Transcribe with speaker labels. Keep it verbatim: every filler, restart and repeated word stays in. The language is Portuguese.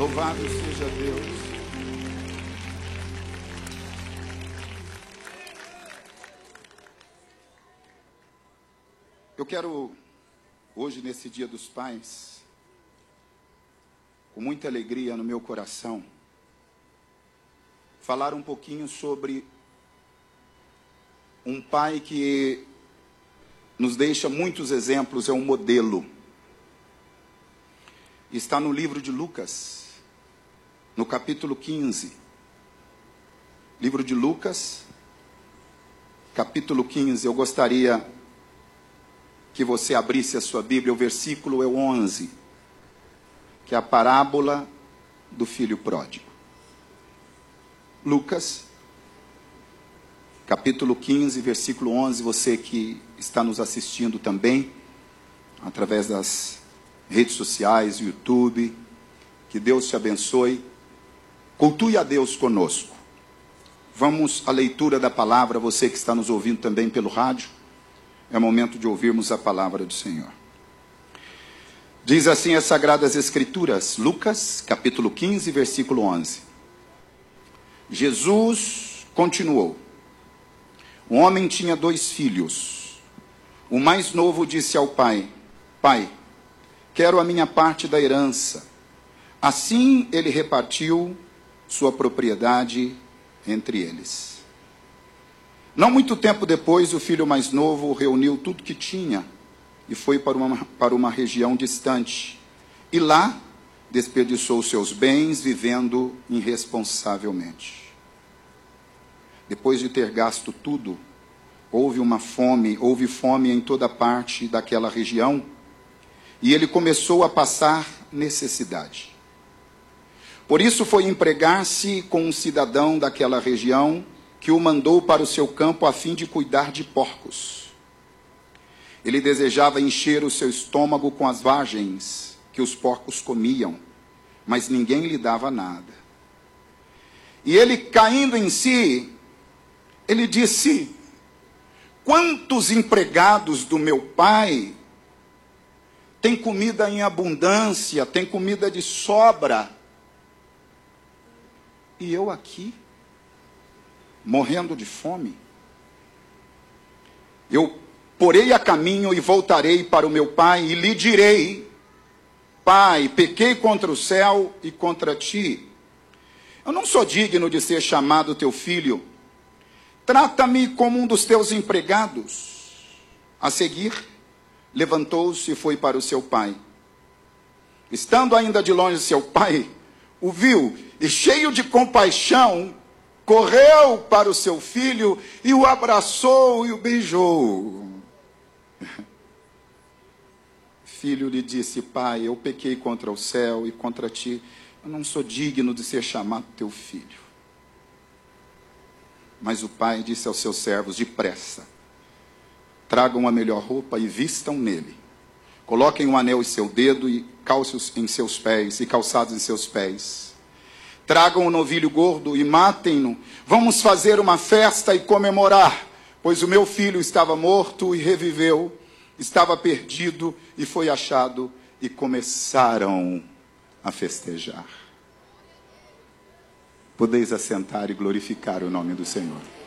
Speaker 1: Louvado seja Deus. Eu quero, hoje, nesse Dia dos Pais, com muita alegria no meu coração, falar um pouquinho sobre um pai que nos deixa muitos exemplos, é um modelo. Está no livro de Lucas, no capítulo quinze. Livro de Lucas, capítulo quinze. Eu gostaria que você abrisse a sua Bíblia, o versículo é o onze, que é a parábola do filho pródigo. Lucas, capítulo quinze, versículo onze, você que está nos assistindo também, através das redes sociais, YouTube, que Deus te abençoe, cultue a Deus conosco. Vamos à leitura da palavra, você que está nos ouvindo também pelo rádio, é momento de ouvirmos a palavra do Senhor. Diz assim as Sagradas Escrituras, Lucas, capítulo quinze, versículo onze. Jesus continuou. Um homem tinha dois filhos. O mais novo disse ao pai: Pai, quero a minha parte da herança. Assim ele repartiu sua propriedade entre eles. Não muito tempo depois, o filho mais novo reuniu tudo que tinha e foi para uma, para uma região distante. E lá desperdiçou seus bens vivendo irresponsavelmente. Depois de ter gasto tudo, houve uma fome, houve fome em toda parte daquela região, e ele começou a passar necessidade. Por isso foi empregar-se com um cidadão daquela região, que o mandou para o seu campo a fim de cuidar de porcos. Ele desejava encher o seu estômago com as vagens que os porcos comiam, mas ninguém lhe dava nada. E ele, caindo em si, ele disse: quantos empregados do meu pai têm comida em abundância, têm comida de sobra, e eu aqui, morrendo de fome? Eu porei a caminho e voltarei para o meu pai e lhe direi: Pai, pequei contra o céu e contra ti. Eu não sou digno de ser chamado teu filho. Trata-me como um dos teus empregados. A seguir, levantou-se e foi para o seu pai. Estando ainda de longe, seu pai o viu e, cheio de compaixão, correu para o seu filho e o abraçou e o beijou. Filho lhe disse: Pai, eu pequei contra o céu e contra ti. Eu não sou digno de ser chamado teu filho. Mas o pai disse aos seus servos: depressa, tragam a melhor roupa e vistam nele. Coloquem um anel em seu dedo e calços em seus pés, e calçados em seus pés. Tragam um novilho gordo e matem-no. Vamos fazer uma festa e comemorar, pois o meu filho estava morto e reviveu, estava perdido e foi achado. E começaram a festejar. Podeis assentar e glorificar o nome do Senhor.